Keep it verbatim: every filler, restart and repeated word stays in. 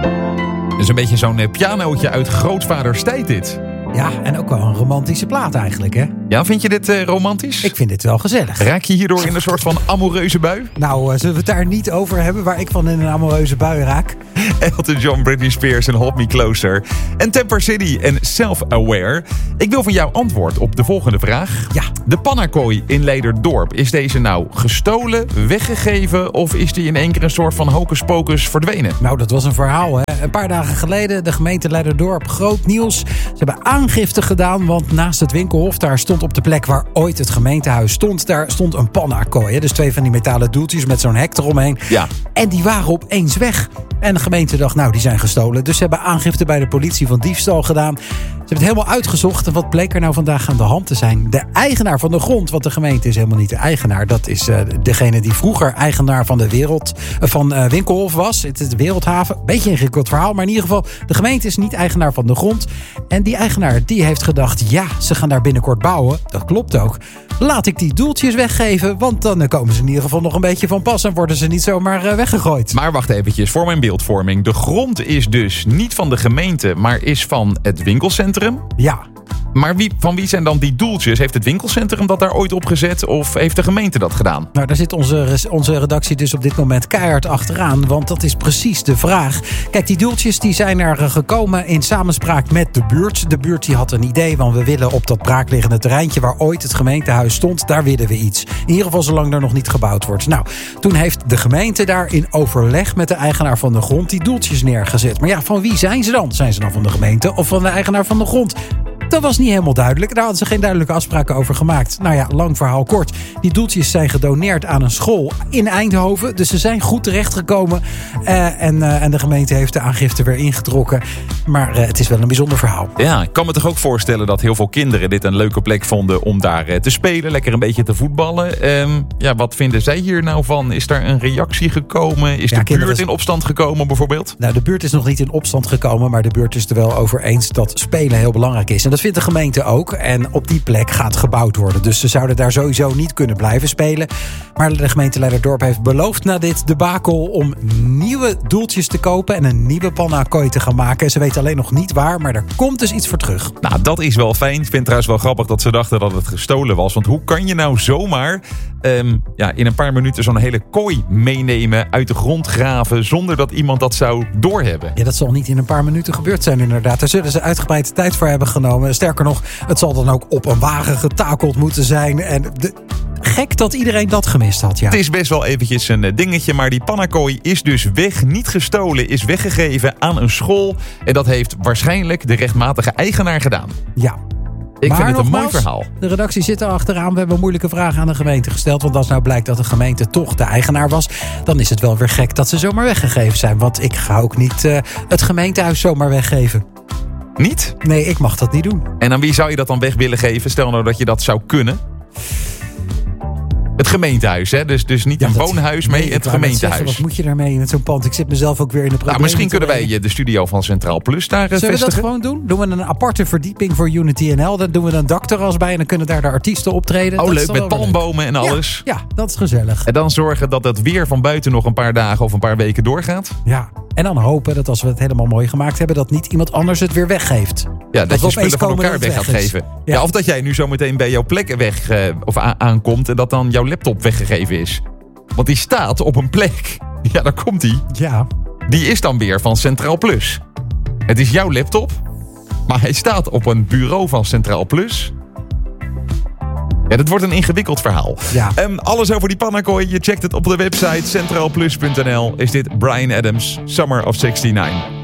Dat is een beetje zo'n uh, pianootje uit grootvaders tijd dit. Ja, en ook wel een romantische plaat eigenlijk, hè? Ja, vind je dit uh, romantisch? Ik vind dit wel gezellig. Raak je hierdoor in een soort van amoureuze bui? Nou, uh, zullen we het daar niet over hebben waar ik van in een amoureuze bui raak? Elton John, Britney Spears en Hold Me Closer. En Temper City en Self-Aware. Ik wil van jou antwoord op de volgende vraag. Ja. De pannakooi in Leiderdorp, is deze nou gestolen, weggegeven of is die in één keer een soort van hocus pocus verdwenen? Nou, dat was een verhaal, hè? Een paar dagen geleden, de gemeente Leiderdorp, groot nieuws. Ze hebben aangifte gedaan, want naast het winkelhof, daar stond op de plek waar ooit het gemeentehuis stond, daar stond een pannakooi. Hè? Dus twee van die metalen doeltjes met zo'n hek eromheen. Ja. En die waren opeens weg. En de gemeente dacht, nou, die zijn gestolen. Dus ze hebben aangifte bij de politie van diefstal gedaan. Ze hebben het helemaal uitgezocht. En wat bleek er nou vandaag aan de hand te zijn? De eigenaar van de grond, want de gemeente is helemaal niet de eigenaar. Dat is uh, degene die vroeger eigenaar van de wereld, uh, van uh, Winkelhof was. Het is de Wereldhaven. Beetje een ingewikkeld verhaal. Maar in ieder geval, de gemeente is niet eigenaar van de grond. En die eigenaar, die heeft gedacht, ja, ze gaan daar binnenkort bouwen. Dat klopt ook. Laat ik die doeltjes weggeven, want dan komen ze in ieder geval nog een beetje van pas en worden ze niet zomaar uh, weggegooid. Maar wacht eventjes, voor mijn beeldvorming. De grond is dus niet van de gemeente, maar is van het winkelcentrum? Ja. Maar wie, van wie zijn dan die doeltjes? Heeft het winkelcentrum dat daar ooit op gezet of heeft de gemeente dat gedaan? Nou, daar zit onze, onze redactie dus op dit moment keihard achteraan. Want dat is precies de vraag. Kijk, die doeltjes die zijn er gekomen in samenspraak met de buurt. De buurt die had een idee, want we willen op dat braakliggende terreintje waar ooit het gemeentehuis stond, daar willen we iets. In ieder geval zolang er nog niet gebouwd wordt. Nou, toen heeft de gemeente daar in overleg met de eigenaar van de grond die doeltjes neergezet. Maar ja, van wie zijn ze dan? Zijn ze dan van de gemeente of van de eigenaar van de grond? Dat was niet helemaal duidelijk. Daar hadden ze geen duidelijke afspraken over gemaakt. Nou ja, lang verhaal kort. Die doeltjes zijn gedoneerd aan een school in Eindhoven. Dus ze zijn goed terechtgekomen. Uh, en, uh, en de gemeente heeft de aangifte weer ingetrokken. Maar uh, het is wel een bijzonder verhaal. Ja, ik kan me toch ook voorstellen dat heel veel kinderen dit een leuke plek vonden om daar uh, te spelen. Lekker een beetje te voetballen. Um, ja, wat vinden zij hier nou van? Is daar een reactie gekomen? Is ja, de kinderen... buurt in opstand gekomen bijvoorbeeld? Nou, de buurt is nog niet in opstand gekomen. Maar de buurt is er wel over eens dat spelen heel belangrijk is. En dat vindt de gemeente ook. En op die plek gaat gebouwd worden. Dus ze zouden daar sowieso niet kunnen blijven spelen. Maar de gemeente Leiderdorp heeft beloofd na dit debakel om nieuwe doeltjes te kopen en een nieuwe pannakooi te gaan maken. Ze weten alleen nog niet waar, maar er komt dus iets voor terug. Nou, dat is wel fijn. Ik vind het trouwens wel grappig dat ze dachten dat het gestolen was. Want hoe kan je nou zomaar um, ja, in een paar minuten zo'n hele kooi meenemen, uit de grond graven, zonder dat iemand dat zou doorhebben? Ja, dat zal niet in een paar minuten gebeurd zijn inderdaad. Daar zullen ze uitgebreid de tijd voor hebben genomen. Sterker nog, het zal dan ook op een wagen getakeld moeten zijn. En de... gek dat iedereen dat gemist had, ja. Het is best wel eventjes een dingetje, maar die pannakooi is dus weg, niet gestolen, is weggegeven aan een school. En dat heeft waarschijnlijk de rechtmatige eigenaar gedaan. Ja. Ik maar vind het een nogmaals, mooi verhaal. De redactie zit er achteraan. We hebben moeilijke vragen aan de gemeente gesteld. Want als nou blijkt dat de gemeente toch de eigenaar was, dan is het wel weer gek dat ze zomaar weggegeven zijn. Want ik ga ook niet uh, het gemeentehuis zomaar weggeven. Niet? Nee, ik mag dat niet doen. En aan wie zou je dat dan weg willen geven? Stel nou dat je dat zou kunnen. Het gemeentehuis, hè? Dus, dus niet ja, een dat, woonhuis, mee nee, het gemeentehuis. Zeggen, wat moet je daarmee met zo'n pand? Ik zit mezelf ook weer in de problemen. Nou, misschien kunnen wij de studio van Centraal Plus daar Zullen vestigen. Zullen we dat gewoon doen? Doen we een aparte verdieping voor Unity N L. Dan doen we een dakterras bij en dan kunnen daar de artiesten optreden. Oh, dat leuk, met palmbomen leuk. En alles. Ja, ja, dat is gezellig. En dan zorgen dat het weer van buiten nog een paar dagen of een paar weken doorgaat. Ja, en dan hopen dat als we het helemaal mooi gemaakt hebben, dat niet iemand anders het weer weggeeft. Ja, dat, dat je spullen van elkaar weg gaat geven. Ja. ja, of dat jij nu zo meteen bij jouw plek weg uh, of a- aankomt en dat dan jouw laptop weggegeven is. Want die staat op een plek. Ja, daar komt die. Ja. Die is dan weer van Centraal Plus. Het is jouw laptop, maar hij staat op een bureau van Centraal Plus. Ja, dat wordt een ingewikkeld verhaal. Ja. Um, alles over die pannakooi, je checkt het op de website centraalplus punt n l. Is dit Bryan Adams, Summer of zestig negentig.